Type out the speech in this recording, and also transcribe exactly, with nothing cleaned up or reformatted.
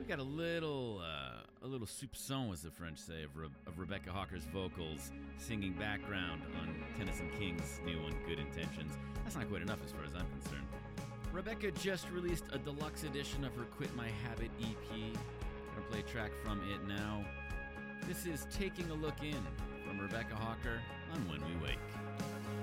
got a little, uh, a little soupçon, as the French say, of, Re- of Rebecca Hawker's vocals singing background on Tennyson King's new one, Good Intentions. That's not quite enough as far as I'm concerned. Rebecca just released a deluxe edition of her Quit My Habit E P. I'm going to play a track from it now. This is Taking a Look In from Rebecca Hawker on When We Wake.